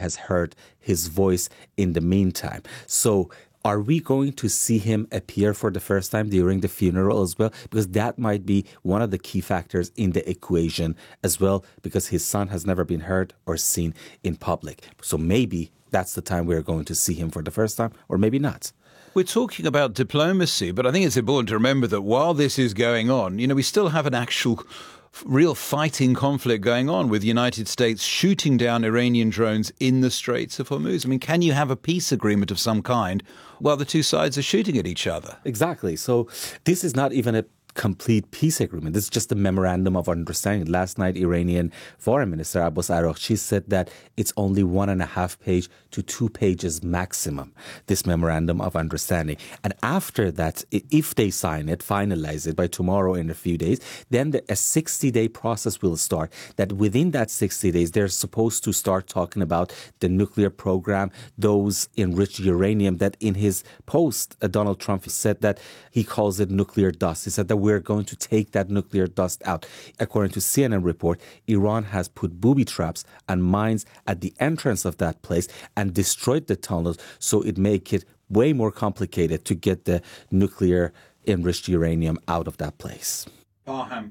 has heard his voice in the meantime. So are we going to see him appear for the first time during the funeral as well? Because that might be one of the key factors in the equation as well, because his son has never been heard or seen in public. So maybe that's the time we're going to see him for the first time, or maybe not. We're talking about diplomacy, but I think it's important to remember that while this is going on, we still have an actual real fighting conflict going on with the United States shooting down Iranian drones in the Straits of Hormuz. I mean, can you have a peace agreement of some kind while the two sides are shooting at each other? Exactly. So this is not even a complete peace agreement. This is just a memorandum of understanding. Last night, Iranian Foreign Minister Abbas Araghchi said that it's only 1.5 page to 2 pages maximum, this memorandum of understanding. And after that, if they sign it, finalize it by tomorrow in a few days, then a 60-day process will start. That within that 60 days, they're supposed to start talking about the nuclear program, those enriched uranium that in his post, Donald Trump said that he calls it nuclear dust. He said that we're going to take that nuclear dust out. According to CNN report, Iran has put booby traps and mines at the entrance of that place and destroyed the tunnels, so it make it way more complicated to get the nuclear enriched uranium out of that place. Parham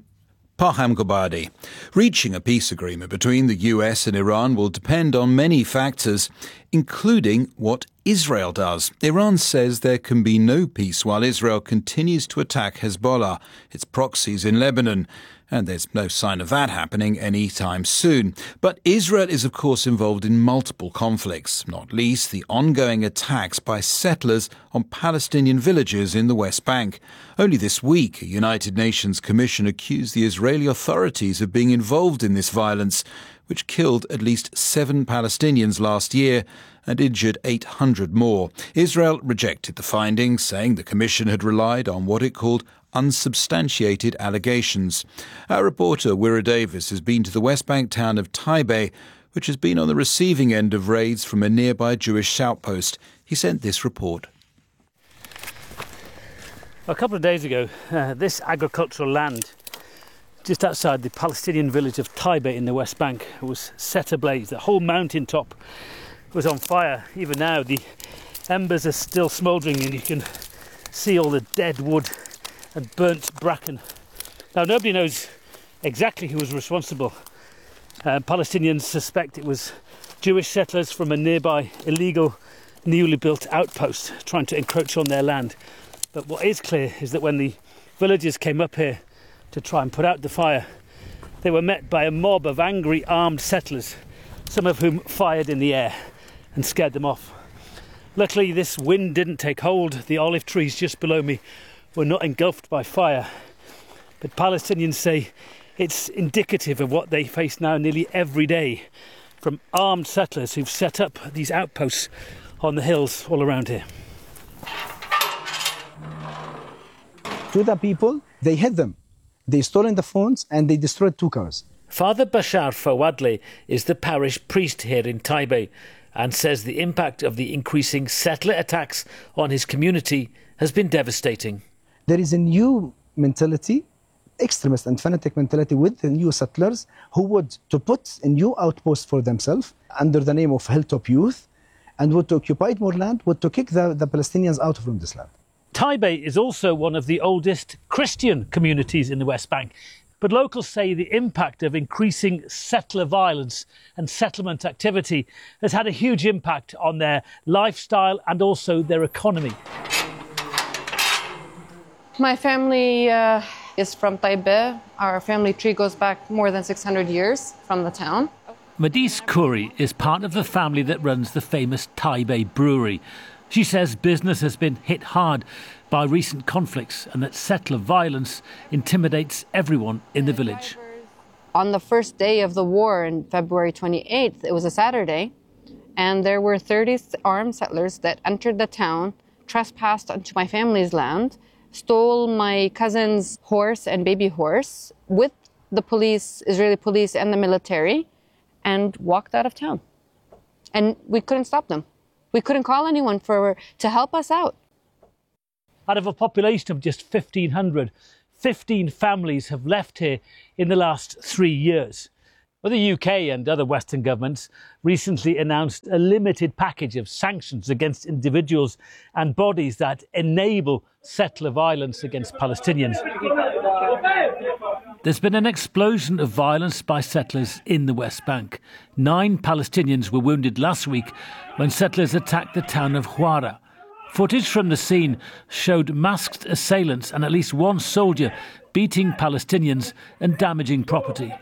Gobadi. Reaching a peace agreement between the US and Iran will depend on many factors, including what Israel does. Iran says there can be no peace while Israel continues to attack Hezbollah, its proxies in Lebanon. And there's no sign of that happening anytime soon. But Israel is, of course, involved in multiple conflicts, not least the ongoing attacks by settlers on Palestinian villages in the West Bank. Only this week, a United Nations commission accused the Israeli authorities of being involved in this violence, which killed at least 7 Palestinians last year and injured 800 more. Israel rejected the findings, saying the commission had relied on what it called unsubstantiated allegations. Our reporter, Wira Davis, has been to the West Bank town of Taibe, which has been on the receiving end of raids from a nearby Jewish outpost. He sent this report. A couple of days ago, this agricultural land just outside the Palestinian village of Taibe in the West Bank was set ablaze. The whole mountaintop was on fire. Even now, the embers are still smouldering and you can see all the dead wood and burnt bracken. Now, nobody knows exactly who was responsible. Palestinians suspect it was Jewish settlers from a nearby illegal, newly built outpost trying to encroach on their land. But what is clear is that when the villagers came up here to try and put out the fire, they were met by a mob of angry armed settlers, some of whom fired in the air and scared them off. Luckily, this wind didn't take hold. The olive trees just below me were not engulfed by fire. But Palestinians say it's indicative of what they face now nearly every day from armed settlers who've set up these outposts on the hills all around here. To the people, they hit them. They stolen the phones and they destroyed 2 cars. Father Bashar Fawadli is the parish priest here in Taibe and says the impact of the increasing settler attacks on his community has been devastating. There is a new mentality, extremist and fanatic mentality with the new settlers who would to put a new outpost for themselves under the name of Hilltop Youth and would to occupy more land, would to kick the Palestinians out from this land. Taibe is also one of the oldest Christian communities in the West Bank. But locals say the impact of increasing settler violence and settlement activity has had a huge impact on their lifestyle and also their economy. My family is from Taibe. Our family tree goes back more than 600 years from the town. Madis Khoury is part of the family that runs the famous Taibe brewery. She says business has been hit hard by recent conflicts and that settler violence intimidates everyone in the village. On the first day of the war, on February 28th, it was a Saturday, and there were 30 armed settlers that entered the town, trespassed onto my family's land, stole my cousin's horse and baby horse with the police, Israeli police and the military, and walked out of town. And we couldn't stop them. We couldn't call anyone to help us out. Out of a population of just 1,500, 15 families have left here in the last 3 years. Well, the UK and other Western governments recently announced a limited package of sanctions against individuals and bodies that enable settler violence against Palestinians. There's been an explosion of violence by settlers in the West Bank. 9 Palestinians were wounded last week when settlers attacked the town of Huwara. Footage from the scene showed masked assailants and at least one soldier beating Palestinians and damaging property.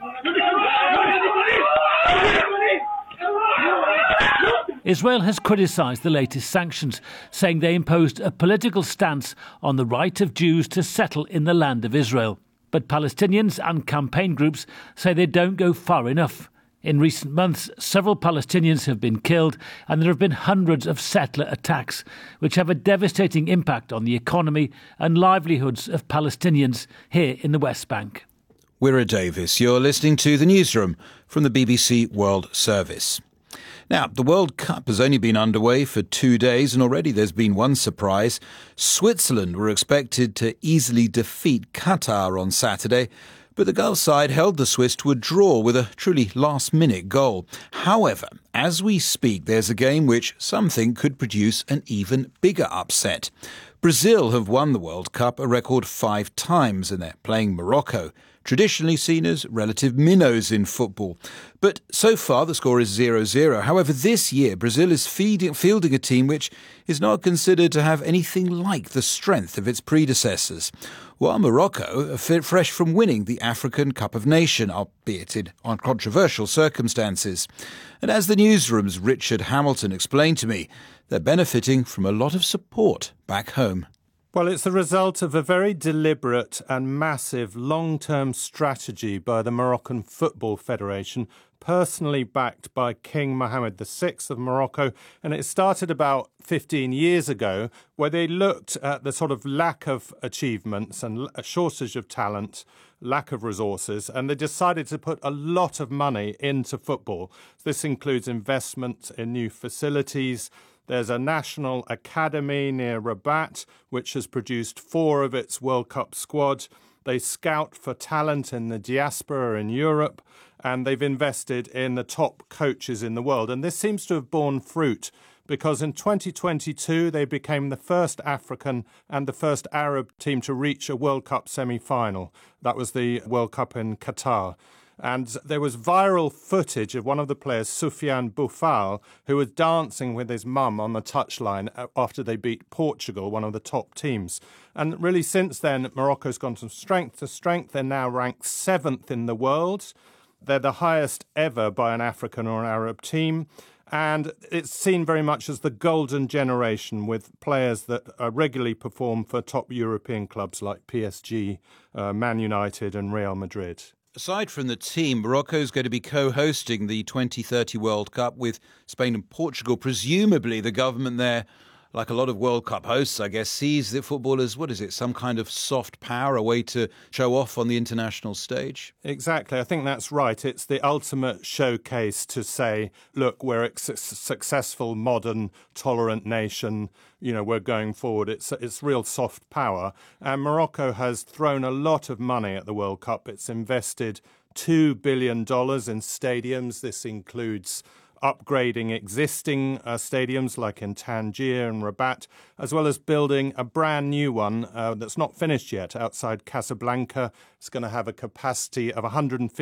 Israel has criticised the latest sanctions, saying they imposed a political stance on the right of Jews to settle in the land of Israel. But Palestinians and campaign groups say they don't go far enough. In recent months, several Palestinians have been killed and there have been hundreds of settler attacks, which have a devastating impact on the economy and livelihoods of Palestinians here in the West Bank. Wira Davis, you're listening to The Newsroom from the BBC World Service. Now, the World Cup has only been underway for 2 days and already there's been one surprise. Switzerland were expected to easily defeat Qatar on Saturday, but the Gulf side held the Swiss to a draw with a truly last-minute goal. However, as we speak, there's a game which some think could produce an even bigger upset. Brazil have won the World Cup a record 5 times and they're playing Morocco, traditionally seen as relative minnows in football. But so far the score is 0-0. However, this year Brazil is fielding a team which is not considered to have anything like the strength of its predecessors, while Morocco are fresh from winning the African Cup of Nations, albeit in controversial circumstances. And as the Newsroom's Richard Hamilton explained to me, they're benefiting from a lot of support back home. Well, it's the result of a very deliberate and massive long-term strategy by the Moroccan Football Federation, personally backed by King Mohammed VI of Morocco. And it started about 15 years ago, where they looked at the sort of lack of achievements and a shortage of talent, lack of resources, and they decided to put a lot of money into football. This includes investment in new facilities. There's a national academy near Rabat, which has produced 4 of its World Cup squad. They scout for talent in the diaspora in Europe, and they've invested in the top coaches in the world. And this seems to have borne fruit, because in 2022, they became the first African and the first Arab team to reach a World Cup semi-final. That was the World Cup in Qatar. And there was viral footage of one of the players, Soufiane Boufal, who was dancing with his mum on the touchline after they beat Portugal, one of the top teams. And really since then, Morocco's gone from strength to strength. They're now ranked 7th in the world. They're the highest ever by an African or an Arab team. And it's seen very much as the golden generation, with players that regularly perform for top European clubs like PSG, Man United and Real Madrid. Aside from the team, Morocco is going to be co-hosting the 2030 World Cup with Spain and Portugal. Presumably the government there, like a lot of World Cup hosts, I guess, sees that football as, some kind of soft power, a way to show off on the international stage? Exactly. I think that's right. It's the ultimate showcase to say, look, we're a successful, modern, tolerant nation. You know, we're going forward. It's real soft power. And Morocco has thrown a lot of money at the World Cup. It's invested $2 billion in stadiums. This includes upgrading existing stadiums like in Tangier and Rabat, as well as building a brand new one that's not finished yet outside Casablanca. It's going to have a capacity of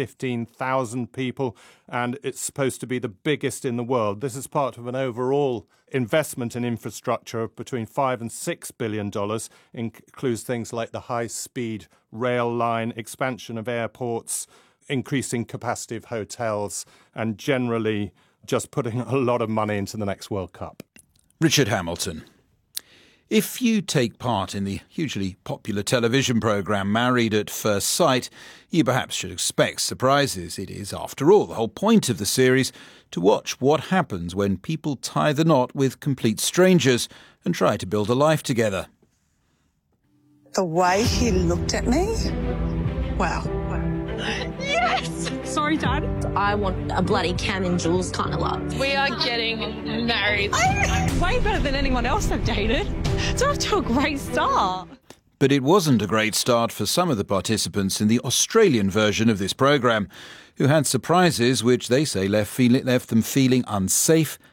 115,000 people, and it's supposed to be the biggest in the world. This is part of an overall investment in infrastructure of between $5 and $6 billion, includes things like the high-speed rail line, expansion of airports, increasing capacity of hotels, and generally just putting a lot of money into the next World Cup. Richard Hamilton. If you take part in the hugely popular television programme Married at First Sight, you perhaps should expect surprises. It is, after all, the whole point of the series to watch what happens when people tie the knot with complete strangers and try to build a life together. The way he looked at me, wow. Yes! Sorry, Dad. I want a bloody Cam and Jules kind of love. We are getting married. Way better than anyone else I've dated. It's off to a great start. But it wasn't a great start for some of the participants in the Australian version of this programme, who had surprises which they say left them feeling unsafe